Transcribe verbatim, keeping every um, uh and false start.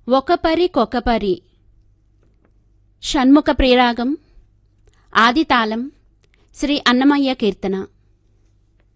ఒకపరి కొకపరి. Shanmukha ప్రియరాగం. ఆదితాళం Shri Annamayya Keerthana.